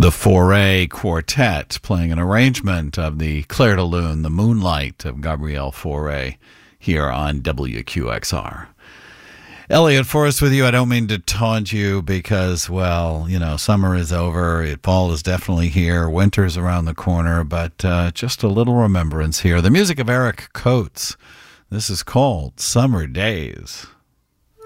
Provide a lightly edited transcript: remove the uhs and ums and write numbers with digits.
The Fauré Quartet playing an arrangement of the Clair de Lune, the Moonlight of Gabriel Fauré here on WQXR. Elliot Forrest with you. I don't mean to taunt you because, well, you know, summer is over. Fall is definitely here. Winter's around the corner, but just a little remembrance here. The music of Eric Coates. This is called Summer Days.